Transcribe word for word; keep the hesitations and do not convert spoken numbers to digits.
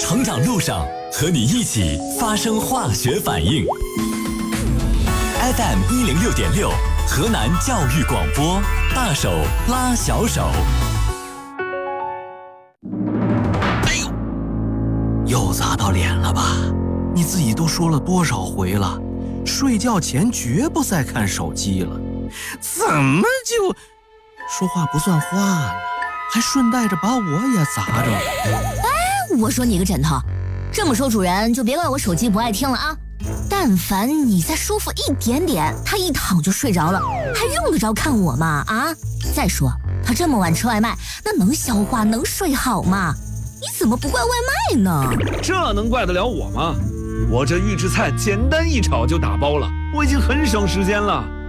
成长路上，和你一起发生化学反应。F M 一零六点六，河南教育广播，大手拉小手。 哎呦，又砸到脸了吧？你自己都说了多少回了，睡觉前绝不再看手机了，怎么就说话不算话呢？还顺带着把我也砸着了。 哎，我说你个枕头，这么说主人就别怪我手机不爱听了啊。但凡你再舒服一点点，他一躺就睡着了，还用得着看我吗？啊！再说他这么晚吃外卖，那能消化能睡好吗？你怎么不怪外卖呢？ 这能怪得了我吗？我这预制菜简单一炒就打包了，我已经很省时间了。